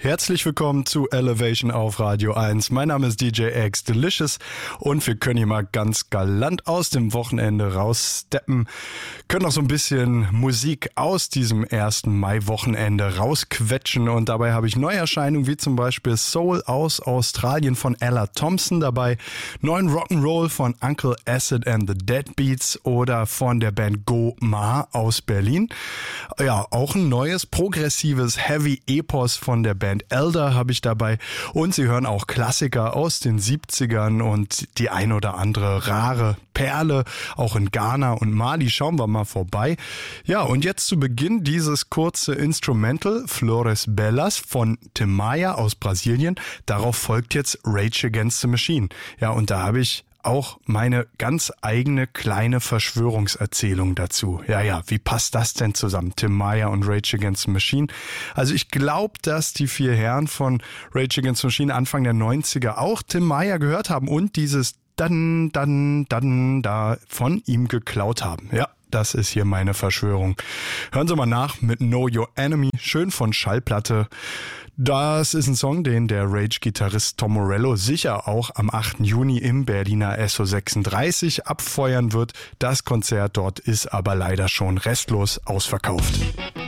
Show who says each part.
Speaker 1: Herzlich willkommen zu Elevation auf Radio 1. Mein Name ist DJ X Delicious und wir können hier mal ganz galant aus dem Wochenende raussteppen, können auch so ein bisschen Musik aus diesem 1. Mai-Wochenende rausquetschen und dabei habe ich Neuerscheinungen wie zum Beispiel Soul aus Australien von Ella Thompson dabei, neuen Rock'n'Roll von Uncle Acid and the Deadbeats oder von der Band Go Ma aus Berlin. Ja, auch ein neues progressives Heavy-Epos von der Band Elder habe ich dabei und Sie hören auch Klassiker aus den 70ern und die ein oder andere rare Perle, auch in Ghana und Mali. Schauen wir mal vorbei. Ja, und jetzt zu Beginn dieses kurze Instrumental Flores Bellas von Timaya aus Brasilien. Darauf folgt jetzt Rage Against the Machine. Ja, und da habe ich auch meine ganz eigene kleine Verschwörungserzählung dazu. Ja, wie passt das denn zusammen? Timaya und Rage Against the Machine. Also ich glaube, dass die 4 Herren von Rage Against the Machine Anfang der 90er auch Timaya gehört haben und dieses dann da von ihm geklaut haben. Ja, das ist hier meine Verschwörung. Hören Sie mal nach mit Know Your Enemy, schön von Schallplatte. Das ist ein Song, den der Rage-Gitarrist Tom Morello sicher auch am 8. Juni im Berliner SO36 abfeuern wird. Das Konzert dort ist aber leider schon restlos ausverkauft.